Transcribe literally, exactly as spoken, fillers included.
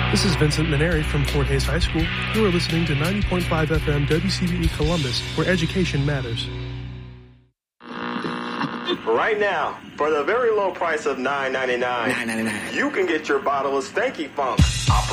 This is Vincent Maneri from Fort Hays High School. You are listening to ninety point five F M W C V E Columbus, where education matters. Right now, for the very low price of nine ninety-nine, nine ninety-nine, you can get your bottle of Stanky Funk.